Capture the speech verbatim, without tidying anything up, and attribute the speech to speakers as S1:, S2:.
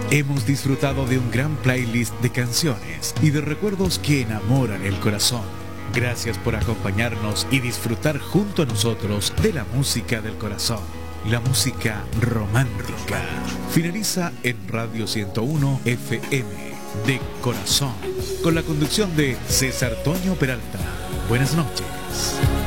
S1: Hemos disfrutado de un gran playlist de canciones y de recuerdos que enamoran el corazón. Gracias por acompañarnos y disfrutar junto a nosotros de la música del corazón, la música romántica. Finaliza en Radio ciento uno F M de Corazón, con la conducción de César Toño Peralta. Buenas noches.